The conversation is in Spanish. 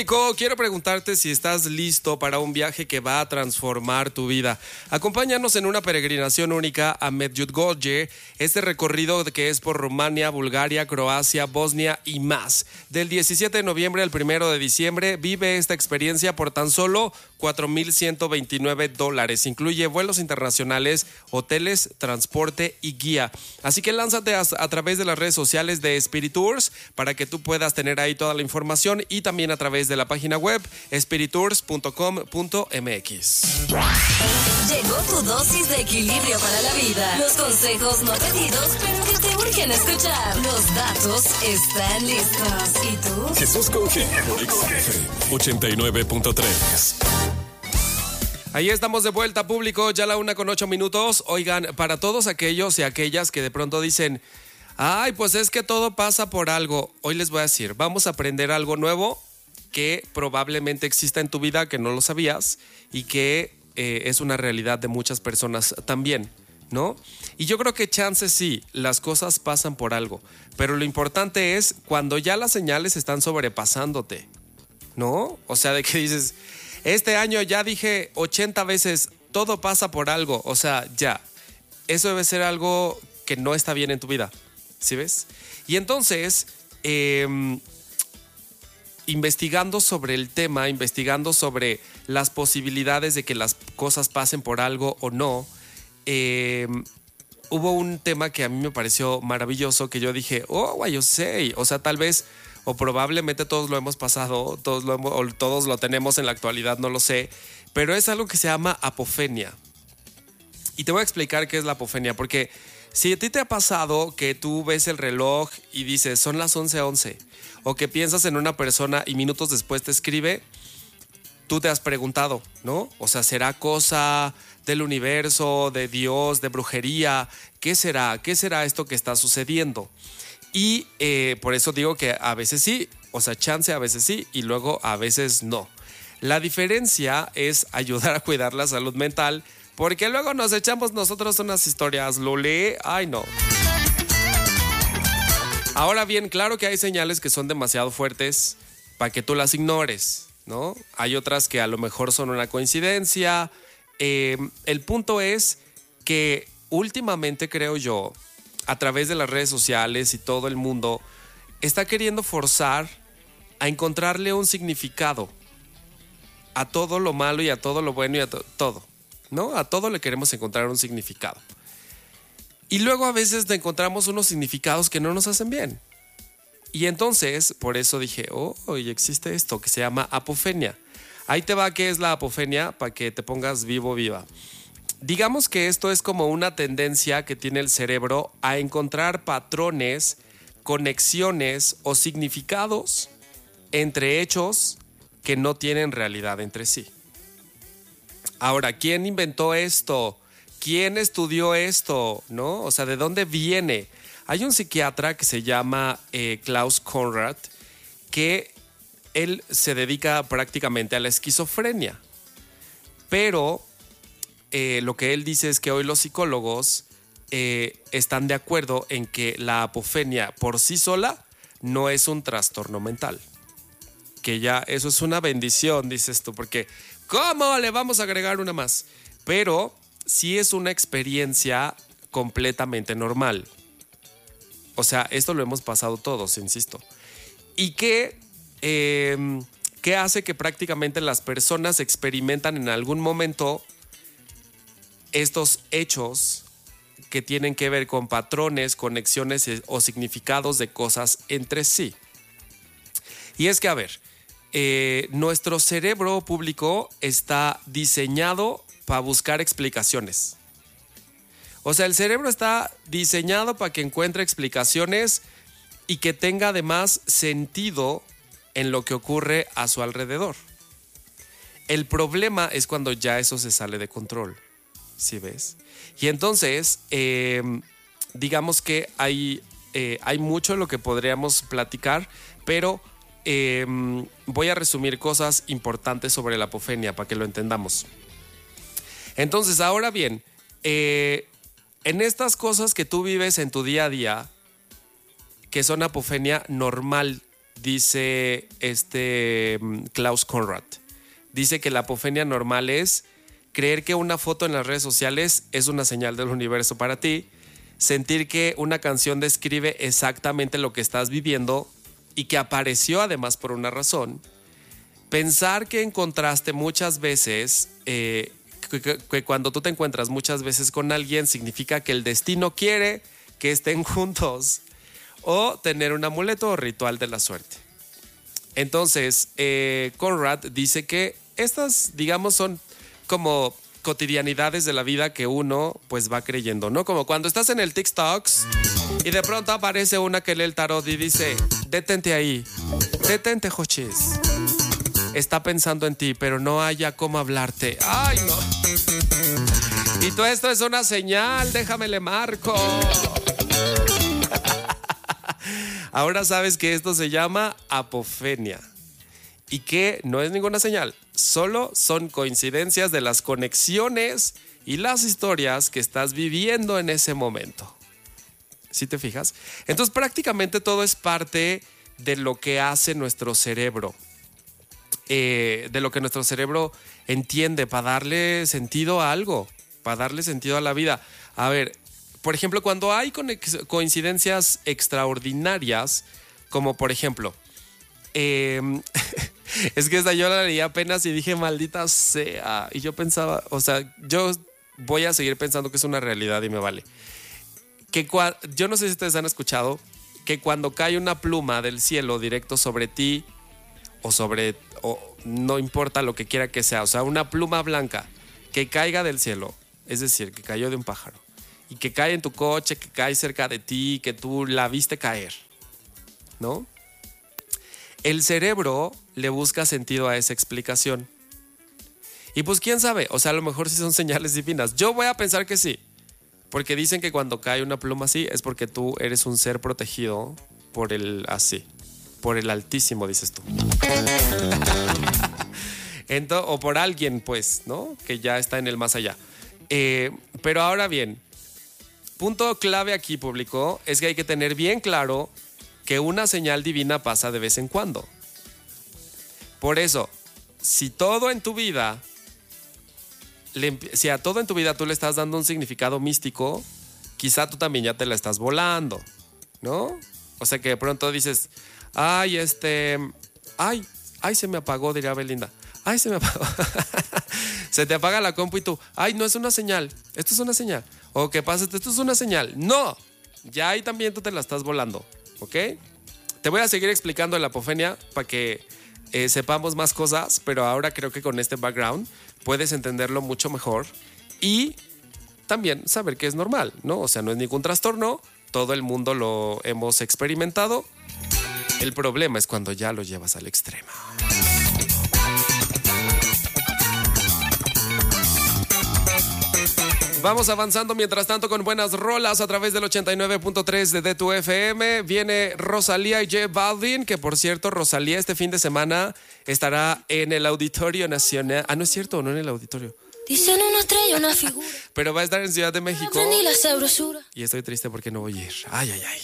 Quiero preguntarte si estás listo para un viaje que va a transformar tu vida. Acompáñanos en una peregrinación única a Medjugorje, este recorrido que es por Rumania, Bulgaria, Croacia, Bosnia y más. Del 17 de noviembre al 1 de diciembre, vive esta experiencia por tan solo $4,129. Incluye vuelos internacionales, hoteles, transporte y guía. Así que lánzate a través de las redes sociales de Spirit Tours para que tú puedas tener ahí toda la información y también a través de la página web spirittours.com.mx. Llegó tu dosis de equilibrio para la vida. Los consejos no pedidos, pero que te urgen escuchar. Los datos están listos. ¿Y tú? Jesús Coche, 89.3. Ahí estamos de vuelta, público, ya la 1:08. Oigan, para todos aquellos y aquellas que de pronto dicen, ay, pues es que todo pasa por algo. Hoy les voy a decir, vamos a aprender algo nuevo que probablemente exista en tu vida, que no lo sabías y que es una realidad de muchas personas también, ¿no? Y yo creo que chances sí, las cosas pasan por algo, pero lo importante es cuando ya las señales están sobrepasándote, ¿no? O sea, de que dices, este año ya dije 80 veces, todo pasa por algo, o sea, ya, eso debe ser algo que no está bien en tu vida, ¿sí ves? Y entonces, investigando sobre el tema, investigando sobre las posibilidades de que las cosas pasen por algo o no, hubo un tema que a mí me pareció maravilloso, que yo dije, oh, yo sé, o sea, tal vez o probablemente todos lo hemos pasado, todos lo tenemos en la actualidad, no lo sé, pero es algo que se llama apofenia. Y te voy a explicar qué es la apofenia, porque si a ti te ha pasado que tú ves el reloj y dices, son las 11:11, o que piensas en una persona y minutos después te escribe, tú te has preguntado, ¿no? O sea, ¿será cosa del universo, de Dios, de brujería? ¿Qué será? ¿Qué será esto que está sucediendo? Y por eso digo que a veces sí, o sea, chance a veces sí y luego a veces no. La diferencia es ayudar a cuidar la salud mental, porque luego nos echamos nosotros unas historias, Luli, ay no. Ahora bien, claro que hay señales que son demasiado fuertes para que tú las ignores, ¿no? Hay otras que a lo mejor son una coincidencia. El punto es que últimamente, creo yo, a través de las redes sociales y todo el mundo está queriendo forzar a encontrarle un significado a todo lo malo y a todo lo bueno y a todo, ¿no? A todo le queremos encontrar un significado. Y luego a veces encontramos unos significados que no nos hacen bien. Y entonces, por eso dije, y existe esto que se llama apofenia. Ahí te va qué es la apofenia para que te pongas vivo, viva. Digamos que esto es como una tendencia que tiene el cerebro a encontrar patrones, conexiones o significados entre hechos que no tienen realidad entre sí. Ahora, ¿quién inventó esto? ¿Quién estudió esto? ¿No? O sea, ¿de dónde viene? Hay un psiquiatra que se llama Klaus Conrad, que él se dedica prácticamente a la esquizofrenia. Pero lo que él dice es que hoy los psicólogos están de acuerdo en que la apofenia por sí sola no es un trastorno mental. Que ya eso es una bendición, dices tú, porque ¿cómo le vamos a agregar una más? Pero sí es una experiencia completamente normal. O sea, esto lo hemos pasado todos, insisto. Y que hace que prácticamente las personas experimentan en algún momento estos hechos que tienen que ver con patrones, conexiones o significados de cosas entre sí. Y es que, a ver, nuestro cerebro público está diseñado para buscar explicaciones. O sea, el cerebro está diseñado para que encuentre explicaciones y que tenga además sentido en lo que ocurre a su alrededor. El problema es cuando ya eso se sale de control, ¿sí ves? Y entonces, digamos que hay mucho de lo que podríamos platicar, pero voy a resumir cosas importantes sobre la apofenia para que lo entendamos. Entonces, ahora bien, en estas cosas que tú vives en tu día a día, que son apofenia normal, dice Klaus Conrad. Dice que la apofenia normal es creer que una foto en las redes sociales es una señal del universo para ti, sentir que una canción describe exactamente lo que estás viviendo y que apareció además por una razón, pensar que encontraste muchas veces, que cuando tú te encuentras muchas veces con alguien significa que el destino quiere que estén juntos, o tener un amuleto o ritual de la suerte. Entonces, Conrad dice que estas, digamos, son como cotidianidades de la vida que uno pues va creyendo, ¿no? Como cuando estás en el TikToks y de pronto aparece una que lee el tarot y dice: detente ahí, detente, Jochis. Está pensando en ti, pero no haya cómo hablarte. ¡Ay, no! Y todo esto es una señal, déjame le marco. Ahora sabes que esto se llama apofenia y que no es ninguna señal, solo son coincidencias de las conexiones y las historias que estás viviendo en ese momento. ¿Sí te fijas? Entonces prácticamente todo es parte de lo que hace nuestro cerebro, de lo que nuestro cerebro entiende para darle sentido a algo, para darle sentido a la vida. A ver, por ejemplo, cuando hay coincidencias extraordinarias, como por ejemplo, es que esta yo la leí apenas y dije maldita sea, y yo pensaba, o sea, yo voy a seguir pensando que es una realidad y me vale. Que yo no sé si ustedes han escuchado que cuando cae una pluma del cielo directo sobre ti o no importa lo que quiera que sea, o sea, una pluma blanca que caiga del cielo, es decir, que cayó de un pájaro y que cae en tu coche, que cae cerca de ti, que tú la viste caer, ¿no? El cerebro le busca sentido a esa explicación. Y pues quién sabe, o sea, a lo mejor sí son señales divinas. Yo voy a pensar que sí, porque dicen que cuando cae una pluma así es porque tú eres un ser protegido por el así, por el Altísimo, dices tú. O por alguien, pues, ¿no? Que ya está en el más allá. Pero ahora bien, punto clave aquí, público, es que hay que tener bien claro que una señal divina pasa de vez en cuando. Por eso, si a todo en tu vida tú le estás dando un significado místico, quizá tú también ya te la estás volando, ¿no? O sea que de pronto dices, ay, se me apagó, diría Belinda. Ay, se me apagó. Se te apaga la compu y tú, ay, no es una señal, esto es una señal. O ¿qué pasa? Esto es una señal. No, ya ahí también tú te la estás volando, ¿ok? Te voy a seguir explicando la apofenia para que sepamos más cosas, pero ahora creo que con este background puedes entenderlo mucho mejor y también saber que es normal, ¿no? O sea, no es ningún trastorno, todo el mundo lo hemos experimentado. El problema es cuando ya lo llevas al extremo. Vamos avanzando mientras tanto con buenas rolas a través del 89.3 de DTU FM. Viene Rosalía y J Balvin, que por cierto, Rosalía este fin de semana estará en el Auditorio Nacional. Ah, no es cierto, no en el auditorio. Dicen una estrella, una figura. Pero va a estar en Ciudad de México. Aprendí la sabrosura. Y estoy triste porque no voy a ir. Ay, ay, ay.